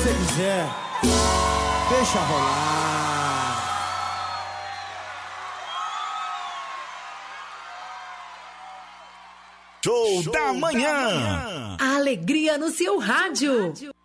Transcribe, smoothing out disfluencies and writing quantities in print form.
você quiser, deixa rolar. Show da manhã. A alegria no seu rádio.